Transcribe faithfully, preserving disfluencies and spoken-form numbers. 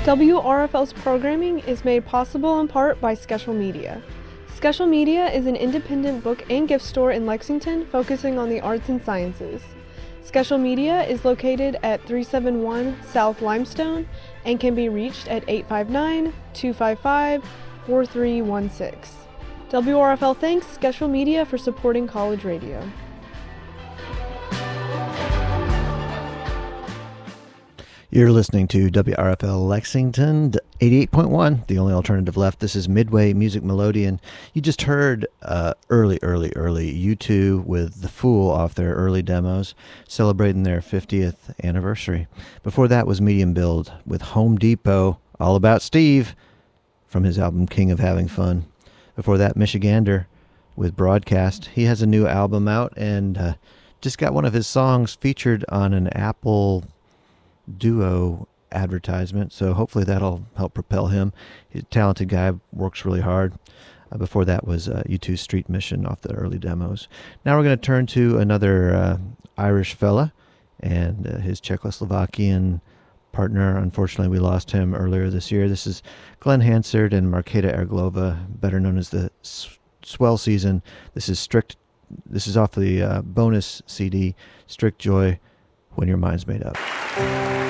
W R F L's programming is made possible in part by Skeshel Media. Skeshel Media is an independent book and gift store in Lexington focusing on the arts and sciences. Skeshel Media is located at three seven one South Limestone and can be reached at eight five nine, two five five, four three one six. W R F L thanks Skeshel Media for supporting college radio. You're listening to W R F L Lexington, eighty-eight point one, the only alternative left. This is Midway Music Melodeon. You just heard uh, early, early, early U two with The Fool off their early demos, celebrating their fiftieth anniversary. Before that was Medium Build with Home Depot, all about Steve, from his album King of Having Fun. Before that, Michigander with Broadcast. He has a new album out and uh, just got one of his songs featured on an Apple Duo advertisement, so hopefully that'll help propel him. He's a talented guy, works really hard. Uh, before that was uh, U two Street Mission off the early demos. Now we're going to turn to another uh, Irish fella and uh, his Czechoslovakian partner. Unfortunately, we lost him earlier this year. This is Glenn Hansard and Marketa Erglova, better known as the S- Swell Season. This is strict. This is off the uh, bonus C D, Strict Joy, When Your Mind's Made Up.